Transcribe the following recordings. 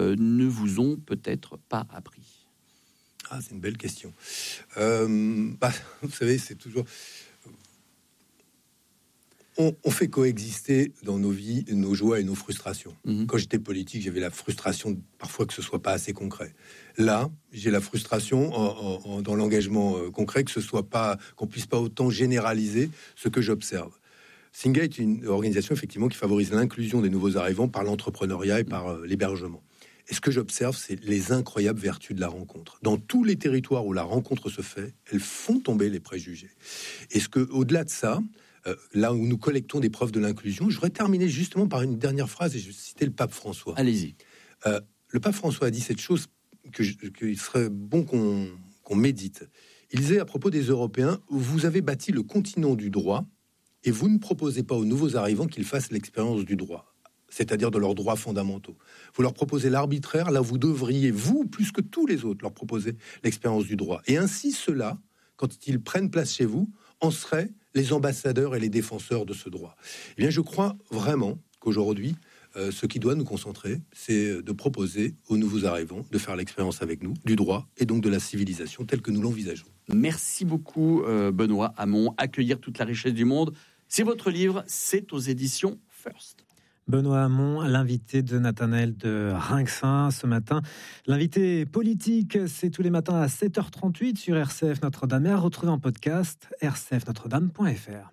ne vous ont peut-être pas appris? Ah, c'est une belle question. Vous savez, c'est toujours... On fait coexister dans nos vies nos joies et nos frustrations. Quand j'étais politique, j'avais la frustration parfois que ce soit pas assez concret. Là, j'ai la frustration dans l'engagement concret que ce soit pas, qu'on puisse pas autant généraliser ce que j'observe. Singa est une organisation effectivement qui favorise l'inclusion des nouveaux arrivants par l'entrepreneuriat et par l'hébergement. Et ce que j'observe, c'est les incroyables vertus de la rencontre. Dans tous les territoires où la rencontre se fait, elles font tomber les préjugés. Et au-delà de ça, là où nous collectons des preuves de l'inclusion, je voudrais terminer justement par une dernière phrase, et je citais le pape François. Allez-y. Le pape François a dit cette chose qu'il serait bon qu'on médite. Il disait à propos des Européens, vous avez bâti le continent du droit, et vous ne proposez pas aux nouveaux arrivants qu'ils fassent l'expérience du droit, c'est-à-dire de leurs droits fondamentaux. Vous leur proposez l'arbitraire, là vous devriez, vous, plus que tous les autres, leur proposer l'expérience du droit. Et ainsi, ceux-là, quand ils prennent place chez vous, en seraient les ambassadeurs et les défenseurs de ce droit. Eh bien, je crois vraiment qu'aujourd'hui, ce qui doit nous concentrer, c'est de proposer aux nouveaux arrivants de faire l'expérience avec nous, du droit et donc de la civilisation telle que nous l'envisageons. Merci beaucoup, Benoît Hamon. Accueillir toute la richesse du monde, c'est votre livre, c'est aux éditions First. Benoît Hamon, l'invité de Nathanaël de Rinxin ce matin. L'invité politique, c'est tous les matins à 7h38 sur RCF Notre-Dame et à retrouver en podcast rcfnotredame.fr.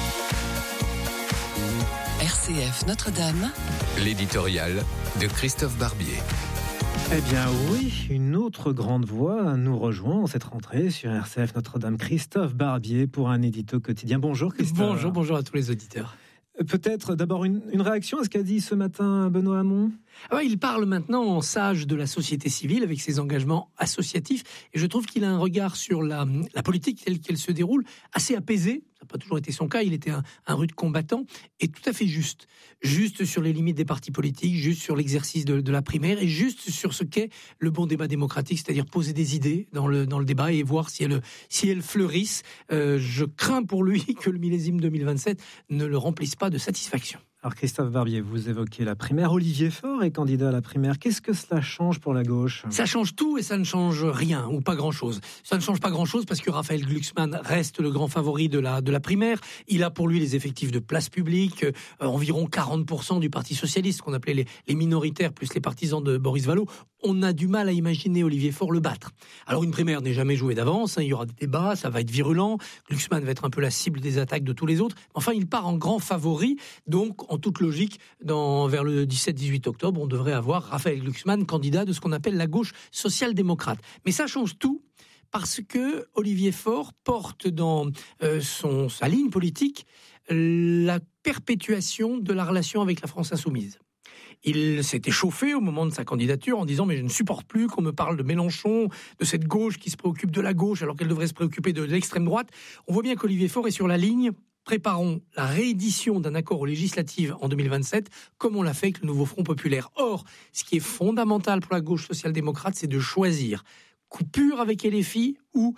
RCF Notre-Dame, l'éditorial de Christophe Barbier. Eh bien oui, une autre grande voix nous rejoint en cette rentrée sur RCF Notre-Dame. Christophe Barbier pour un édito quotidien. Bonjour Christophe. Bonjour à tous les auditeurs. Peut-être d'abord une réaction à ce qu'a dit ce matin Benoît Hamon. Il parle maintenant en sage de la société civile avec ses engagements associatifs et je trouve qu'il a un regard sur la politique telle qu'elle se déroule assez apaisé. Ça n'a pas toujours été son cas, il était un rude combattant et tout à fait juste sur les limites des partis politiques, juste sur l'exercice de la primaire et juste sur ce qu'est le bon débat démocratique, c'est-à-dire poser des idées dans le débat et voir si elles fleurissent. Je crains pour lui que le millésime 2027 ne le remplisse pas de satisfaction. Alors Christophe Barbier, vous évoquez la primaire. Olivier Faure est candidat à la primaire. Qu'est-ce que cela change pour la gauche ? Ça change tout et ça ne change rien ou pas grand-chose. Ça ne change pas grand-chose parce que Raphaël Glucksmann reste le grand favori de la primaire. Il a pour lui les effectifs de place publique, environ 40% du Parti socialiste, qu'on appelait les minoritaires plus les partisans de Boris Vallaud. On a du mal à imaginer Olivier Faure le battre. Alors une primaire n'est jamais jouée d'avance, il y aura des débats, ça va être virulent. Glucksmann va être un peu la cible des attaques de tous les autres. Enfin, il part en grand favori, donc en toute logique, vers le 17-18 octobre, on devrait avoir Raphaël Glucksmann, candidat de ce qu'on appelle la gauche social-démocrate. Mais ça change tout, parce que Olivier Faure porte dans sa ligne politique la perpétuation de la relation avec la France insoumise. Il s'est échauffé au moment de sa candidature en disant « mais je ne supporte plus qu'on me parle de Mélenchon, de cette gauche qui se préoccupe de la gauche alors qu'elle devrait se préoccuper de l'extrême droite ». On voit bien qu'Olivier Faure est sur la ligne « préparons la réédition d'un accord aux législatives en 2027 comme on l'a fait avec le nouveau Front populaire ». Or, ce qui est fondamental pour la gauche social-démocrate, c'est de choisir coupure avec LFI ou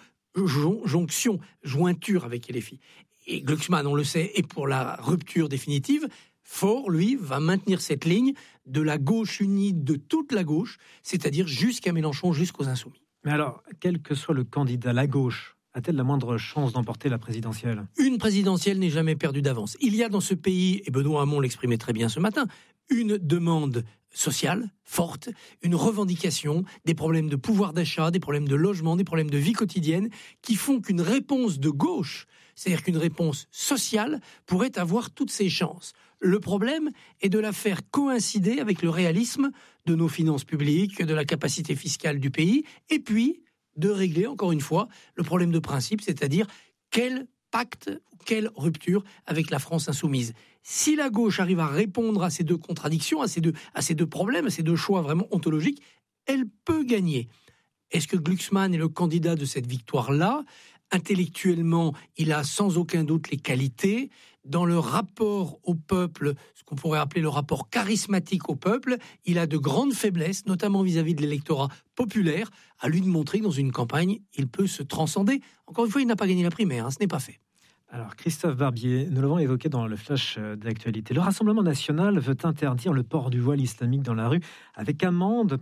jointure avec LFI. Et Glucksmann, on le sait, est pour la rupture définitive. Faure, lui, va maintenir cette ligne de la gauche unie de toute la gauche, c'est-à-dire jusqu'à Mélenchon, jusqu'aux Insoumis. Mais alors, quel que soit le candidat, la gauche a-t-elle la moindre chance d'emporter la présidentielle ? Une présidentielle n'est jamais perdue d'avance. Il y a dans ce pays, et Benoît Hamon l'exprimait très bien ce matin, une demande sociale forte, une revendication, des problèmes de pouvoir d'achat, des problèmes de logement, des problèmes de vie quotidienne, qui font qu'une réponse de gauche, c'est-à-dire qu'une réponse sociale, pourrait avoir toutes ses chances. Le problème est de la faire coïncider avec le réalisme de nos finances publiques, de la capacité fiscale du pays, et puis de régler, encore une fois, le problème de principe, c'est-à-dire quel pacte ou quelle rupture avec la France insoumise. Si la gauche arrive à répondre à ces deux contradictions, à ces deux problèmes, à ces deux choix vraiment ontologiques, elle peut gagner. Est-ce que Glucksmann est le candidat de cette victoire-là ? Intellectuellement, il a sans aucun doute les qualités. Dans le rapport au peuple, ce qu'on pourrait appeler le rapport charismatique au peuple, il a de grandes faiblesses, notamment vis-à-vis de l'électorat populaire. À lui de montrer que dans une campagne, il peut se transcender. Encore une fois, il n'a pas gagné la primaire, ce n'est pas fait. Alors, Christophe Barbier, nous l'avons évoqué dans le flash d'actualité. Le Rassemblement national veut interdire le port du voile islamique dans la rue avec amende